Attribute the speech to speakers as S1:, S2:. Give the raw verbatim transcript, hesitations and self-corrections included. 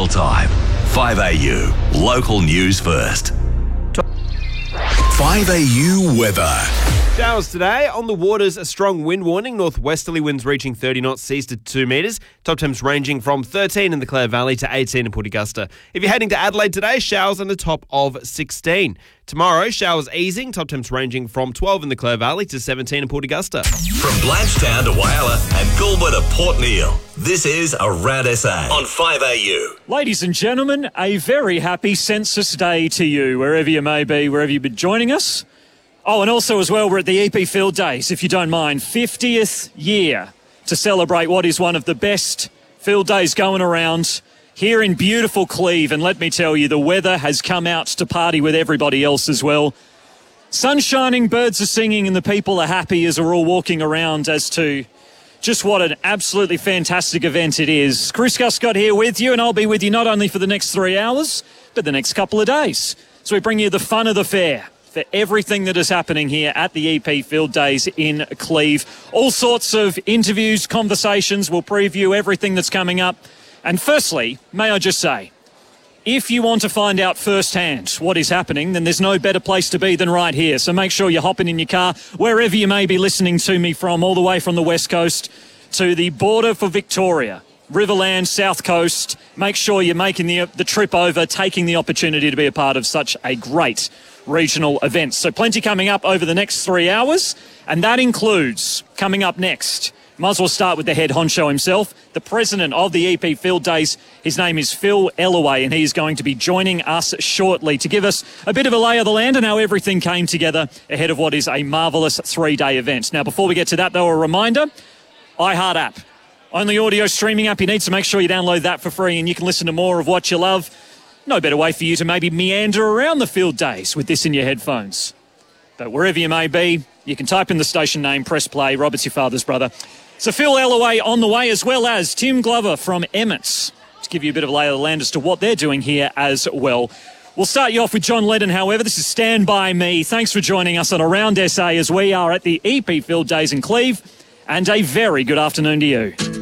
S1: Travel time. five A U, local news first. five A U weather.
S2: Showers today. On the waters, a strong wind warning. Northwesterly winds reaching thirty knots, seas to two metres. Top temps ranging from thirteen in the Clare Valley to eighteen in Port Augusta. If you're heading to Adelaide today, showers on the top of sixteen. Tomorrow, showers easing. Top temps ranging from twelve in the Clare Valley to seventeen in Port Augusta.
S1: From Blanchetown to Whyalla and Goulburn to Port Neale, this is Around S A on five A U.
S3: Ladies and gentlemen, a very happy Census Day to you, wherever you may be, wherever you've been joining us. Oh, and also as well, we're at the E P Field Days, if you don't mind. fiftieth year to celebrate what is one of the best field days going around here in beautiful Cleve. And let me tell you, the weather has come out to party with everybody else as well. Sun shining, birds are singing, and the people are happy as we're all walking around as to just what an absolutely fantastic event it is. Chris Guscott here with you, and I'll be with you not only for the next three hours, but the next couple of days. So we bring you the fun of the fair for everything that is happening here at the E P Field Days in Cleve. All sorts of interviews, conversations. We'll preview everything that's coming up. And firstly, may I just say, if you want to find out firsthand what is happening, then there's no better place to be than right here. So make sure you're hopping in your car, wherever you may be listening to me from, all the way from the West Coast to the border for Victoria, Riverland, South Coast. Make sure you're making the, the trip over, taking the opportunity to be a part of such a great regional event. So plenty coming up over the next three hours, and that includes coming up next. Might as well start with the head honcho himself, the president of the E P Field Days. His name is Phil Ellaway, and he is going to be joining us shortly to give us a bit of a lay of the land and how everything came together ahead of what is a marvellous three-day event. Now, before we get to that, though, a reminder, iHeart app. Only audio streaming app. You need to make sure you download that for free, and you can listen to more of what you love. No better way for you to maybe meander around the field days with this in your headphones. But wherever you may be, you can type in the station name, press play. Robert's your father's brother. So Phil Ellaway on the way, as well as Tim Glover from Emmets, to give you a bit of a lay of the land as to what they're doing here as well. We'll start you off with John Ledden, however. This is Stand By Me. Thanks for joining us on Around S A as we are at the E P Field Days in Cleve. And a very good afternoon to you.